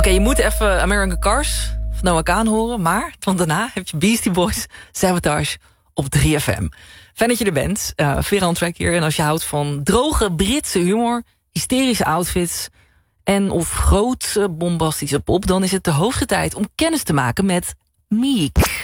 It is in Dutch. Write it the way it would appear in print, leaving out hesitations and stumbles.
Oké, je moet even American Cars van Noah Kahan horen. Maar van daarna heb je Beastie Boys Sabotage op 3FM. Fijn dat je er bent. Vera on track hier. En als je houdt van droge Britse humor, hysterische outfits en of groot bombastische pop, dan is het de hoogste tijd om kennis te maken met Meek.